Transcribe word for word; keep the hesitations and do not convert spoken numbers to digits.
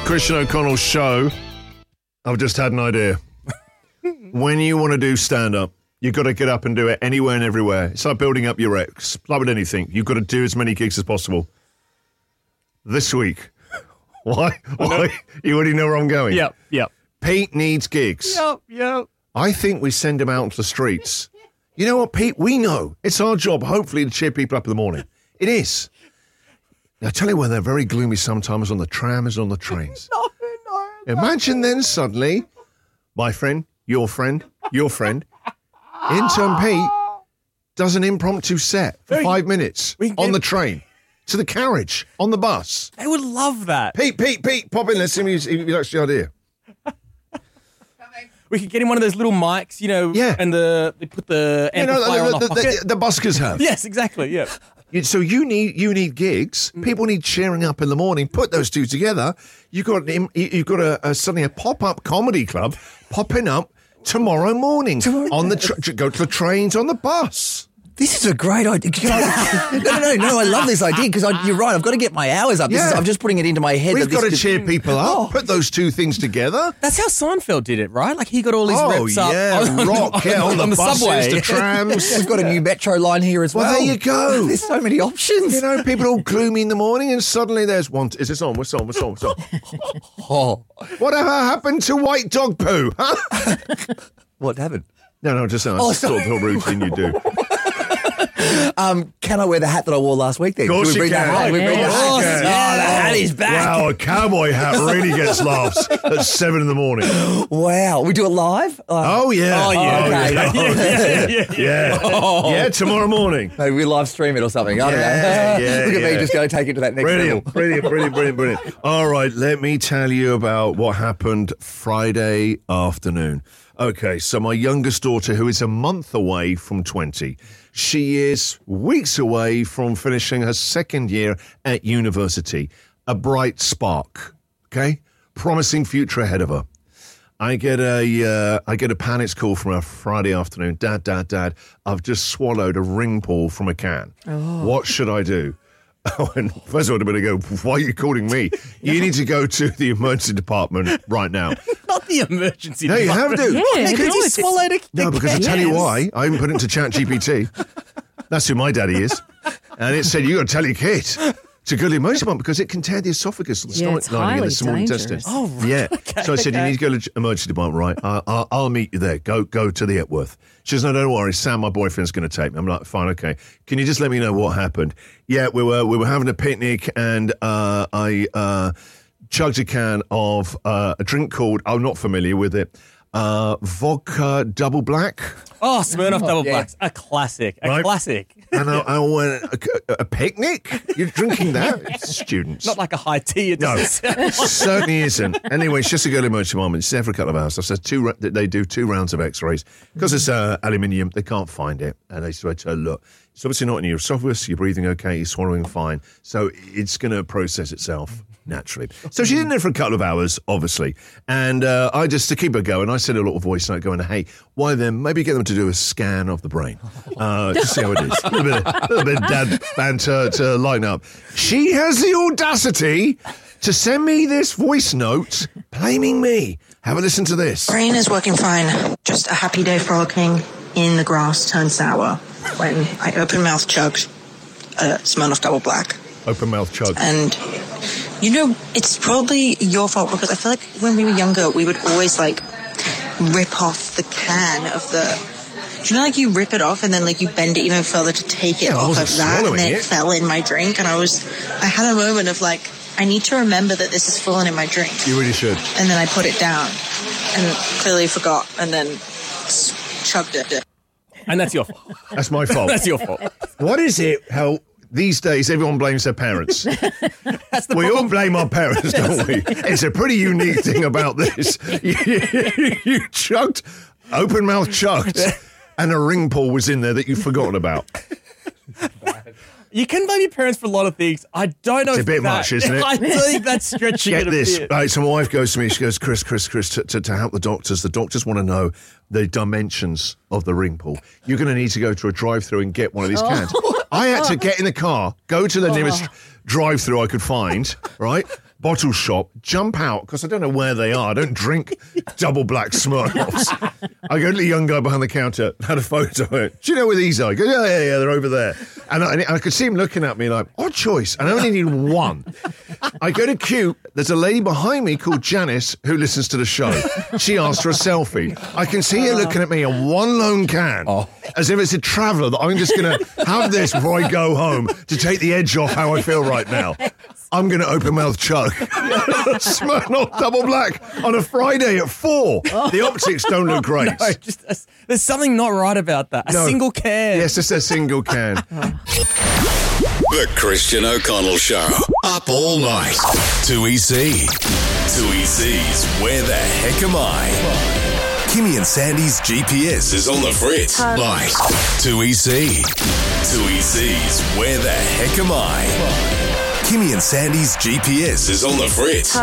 Christian O'Connell's show. I've just had an idea. When you want to do stand-up, you've got to get up and do it anywhere and everywhere. It's like building up your ex. Like with anything, you've got to do as many gigs as possible. This week. Why? Why? You already know where I'm going. Yep, yep. Pete needs gigs. Yep, yep. I think we send him out onto the streets. You know what, Pete? We know. It's our job, hopefully, to cheer people up in the morning. It is. Now, I tell you when they're very gloomy sometimes on the trams and on the trains. No, no, no. Imagine then suddenly, my friend, your friend, your friend, intern Pete does an impromptu set for Very- five minutes we on can- the train, to the carriage, on the bus. They would love that. Pete, Pete, Pete, pop in. Let's see if he likes the idea. We could get him one of those little mics, you know, Yeah. and the they put the You know, amplifier the, on the, the, pocket. the, the buskers have. Yes, exactly, yeah. You- So you need you need gigs. People need cheering up in the morning. Put those two together. You've got an- you've got a, a suddenly a pop up comedy club popping up tomorrow morning Tomorrow- on the tra- go to the trains on the bus. This is a great idea. Can I- no, no, no, no. I love this idea because you're right. I've got to get my hours up. This is, Yeah. I'm just putting it into my head. We've that this got to could- cheer people up. Oh. Put those two things together. That's how Seinfeld did it, right? Like he got all his Oh reps up yeah, on, rock yeah, on, on the, the buses, subway. the trams. We've got a new metro line here as well. Well, there you go. There's so many options. You know, people are all gloomy in the morning, and suddenly there's one. Is this on? What's on? What's on? What's on? Oh, Whatever happened to white dog poo? Huh? what happened? No, no, just no. Oh, That's the sort of routine you do. Um, can I wear the hat that I wore last week then? Of course Can we you bring that can. hat? We bring Of the course hat. you can. Oh, the hat is back. Wow, a cowboy hat really gets laughs at seven in the morning. Wow. We do it live? Uh, Oh, yeah. Oh, yeah. okay. yeah. Oh, yeah. yeah, Yeah. Oh. Yeah, tomorrow morning. Maybe we live stream it or something. I don't Yeah, know. yeah, Look at yeah. me just going to take it to that next Brilliant, level. brilliant, brilliant, brilliant, brilliant. All right, let me tell you about what happened Friday afternoon. Okay, so my youngest daughter, who is a month away from twenty, she is weeks away from finishing her second year at university. A bright spark, okay? Promising future ahead of her. I get a uh, I get a panic call from her Friday afternoon. Dad, Dad, Dad, I've just swallowed a ring pull from a can. What should I do? Oh, and first of all, I'm going to go, why are you calling me? You need to go to the emergency department right now. Not the emergency. No, you have department. to. Yeah, Because no, you it's- swallowed a No, because I a tell you can. why. I even put it into Chat G P T. That's who my daddy is. And it said, you got to tell your kid to go to the emergency department because it can tear the esophagus and the Yeah, stomach it's lining and the highly small dangerous. intestines. Oh, right. Yeah. Okay, So I said, okay. you need to go to the emergency department, right? I, I, I'll meet you there. Go go to the Epworth. She says, no, don't worry. Sam, my boyfriend's going to take me. I'm like, fine, okay. Can you just let me know what happened? Yeah, we were we were having a picnic and uh, I uh, chugged a can of uh, a drink called, I'm not familiar with it, uh, vodka double black. Oh, Smirnoff Double yeah. Blacks. A classic. A Right. classic. And I, I went, a, a picnic? You're drinking that? It's students. Not like a high tea. It No, doesn't sound it certainly isn't. Anyway, it's just a girl emergency moment. It's there for a couple of hours. I said two. ra- They do two rounds of X-rays because it's uh, aluminium. They can't find it, and they said to her, "Look, it's obviously not in your esophagus. You're breathing okay. You're swallowing fine. So it's going to process itself naturally." So she's in there for a couple of hours, obviously, and uh, I just to keep her going. I said a little voice note going, "Hey, why then? Maybe get them to do a scan of the brain uh, to see how it is. A little bit, a little bit of dad banter to line up." She has the audacity to send me this voice note blaming me. Have a listen to this. Brain is working fine. Just a happy day frolicking in the grass turned sour when I open mouth chugged a Smirnoff Double Black. Open mouth chug. And, you know, it's probably your fault because I feel like when we were younger, we would always, like, rip off the can of the... Do you know, like, you rip it off and then, like, you bend it even further to take it Yeah, I off wasn't of that, and swallowing then it. it. fell in my drink, and I was... I had a moment of, like, I need to remember that this is fallen in my drink. You really should. And then I put it down and clearly forgot and then s- chugged it. And that's your fault. That's my fault. That's your fault. What is it? How these days everyone blames their parents. That's the We problem. all blame our parents, don't we? It's a pretty unique thing about this. You, you chugged, open mouth chugged, and a ring pull was in there that you've forgotten about. You can blame your parents for a lot of things. I don't know It's a if bit that, much, isn't it? I think that's stretching Get it a this. bit. Right, so my wife goes to me, she goes, Chris, Chris, Chris, to, to, to help the doctors, the doctors want to know the dimensions of the ring pull. You're going to need to go to a drive-through and get one of these cans. I had to get in the car, go to the nearest drive-through I could find, right? bottle shop, jump out, because I don't know where they are. I don't drink double black Smirnoffs. I go to the young guy behind the counter, had a photo of it. Do you know where these are? I go, yeah, yeah, yeah, they're over there. And I, and I could see him looking at me like, odd choice. And I only need one. I go to queue. There's a lady behind me called Janice who listens to the show. She asked for a selfie. I can see her looking at me on one lone can, oh. as if it's a traveller that I'm just going to have this before I go home to take the edge off how I feel right now. I'm going to open mouth chug. Smirnoff double black on a Friday at four. The optics don't look great. No, just a, there's something not right about that. A no. single can. Yes, just a single can. The Christian O'Connell Show. Up all night. two E C. two E C's Where the Heck Am I? Kimmy and Sandy's G P S is on the fritz. Night. two E C. two E C's Where the Heck Am I? Kimmy and Sandy's G P S is on the fritz.